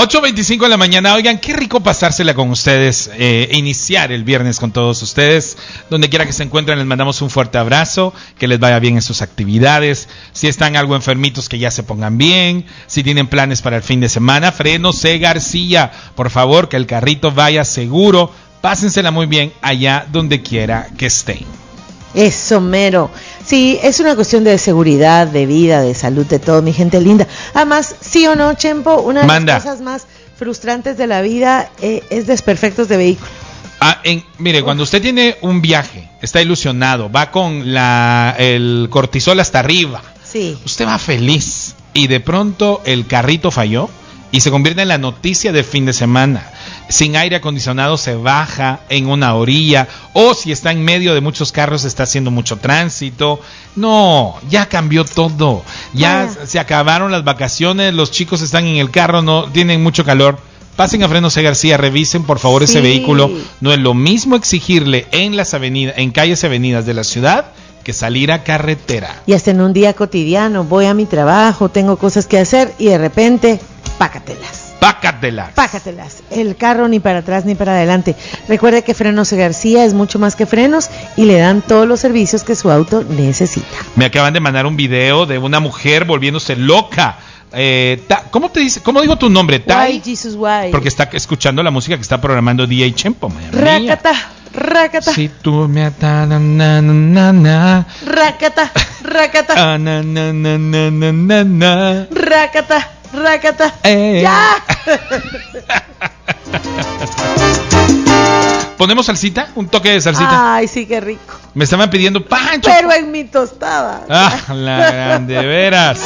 8:25 de la mañana. Oigan, qué rico pasársela con ustedes, iniciar el viernes con todos ustedes. Donde quiera que se encuentren, les mandamos un fuerte abrazo, que les vaya bien en sus actividades. Si están algo enfermitos, que ya se pongan bien. Si tienen planes para el fin de semana, Frenos C. García, por favor, que el carrito vaya seguro. Pásensela muy bien allá donde quiera que estén. Eso, mero. Sí, es una cuestión de seguridad, de vida, de salud, de todo, mi gente linda. Además, sí o no, Chempo, una de las cosas más frustrantes de la vida es desperfectos de vehículo. Mire, cuando usted tiene un viaje, está ilusionado, va con el cortisol hasta arriba, sí, usted va feliz y de pronto el carrito falló y se convierte en la noticia del fin de semana. Sin aire acondicionado, se baja en una orilla, o si está en medio de muchos carros, está haciendo mucho tránsito. No, ya cambió todo. Ya se acabaron las vacaciones, los chicos están en el carro, no tienen mucho calor. Pasen a Frenos C. García, revisen por favor ese vehículo. No es lo mismo exigirle en las avenidas, en calles y avenidas de la ciudad, que salir a carretera. Y hasta en un día cotidiano, voy a mi trabajo, tengo cosas que hacer y de repente, pácatelas. Pácatelas. El carro ni para atrás ni para adelante. Recuerde que Frenos C. García es mucho más que frenos y le dan todos los servicios que su auto necesita. Me acaban de mandar un video de una mujer volviéndose loca. ¿Cómo te dice? ¿Cómo digo tu nombre? Why, Jesus, why? Porque está escuchando la música que está programando DJ Chempo. Rácata. Si tú me atas, na, na, na, na. Rácata. Na, na, na, na, na, na. Rácata. ¡Ya! ¿Ponemos salsita? ¿Un toque de salsita? Ay, sí, qué rico. Me estaban pidiendo Pancho. Pero en mi tostada. La grande, de veras.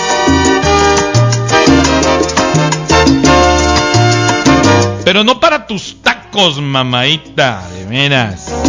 Pero no para tus tacos, mamadita, de veras.